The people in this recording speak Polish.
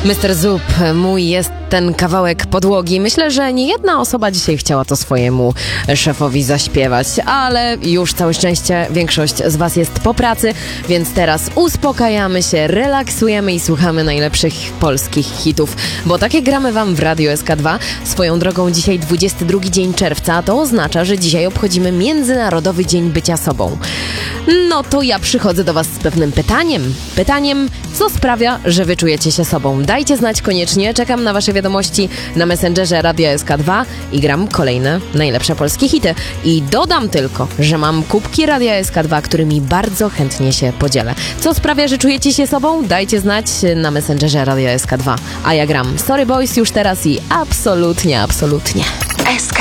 Mr. Zup, mój jest ten kawałek podłogi. Myślę, że nie jedna osoba dzisiaj chciała to swojemu szefowi zaśpiewać, ale już całe szczęście większość z was jest po pracy, więc teraz uspokajamy się, relaksujemy i słuchamy najlepszych polskich hitów, bo takie gramy wam w Radio SK2. Swoją drogą dzisiaj 22 dzień czerwca, a to oznacza, że dzisiaj obchodzimy Międzynarodowy Dzień Bycia Sobą. No to ja przychodzę do was z pewnym pytaniem. Pytaniem, co sprawia, że wy czujecie się sobą? Dajcie znać koniecznie, czekam na wasze wiadomości na Messengerze Radia SK2 i gram kolejne najlepsze polskie hity. I dodam tylko, że mam kubki Radia SK2, którymi bardzo chętnie się podzielę. Co sprawia, że czujecie się sobą? Dajcie znać na Messengerze Radia SK2. A ja gram Sorry Boys już teraz i absolutnie.